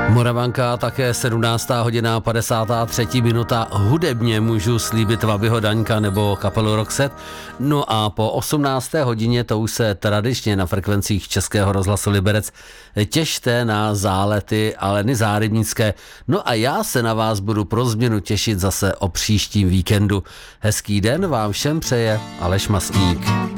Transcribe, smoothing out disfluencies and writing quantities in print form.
Moravanka, také 17. hodina 53. minuta. Hudebně můžu slíbit Vabyho Daňka nebo kapelu Roxette. No a po 18. hodině to už se tradičně na frekvencích Českého rozhlasu Liberec těšte na zálety Aleny Zárybnické. No a já se na vás budu pro změnu těšit zase o příštím víkendu. Hezký den vám všem přeje Aleš Masník.